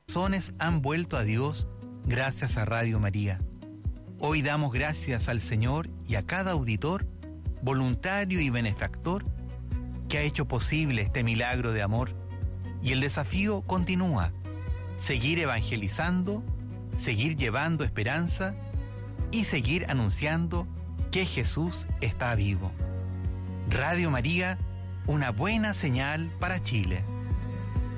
corazones han vuelto a Dios gracias a Radio María. Hoy damos gracias al Señor y a cada auditor, voluntario y benefactor, que ha hecho posible este milagro de amor. Y el desafío continúa: seguir evangelizando, seguir llevando esperanza y seguir anunciando que Jesús está vivo. Radio María, una buena señal para Chile.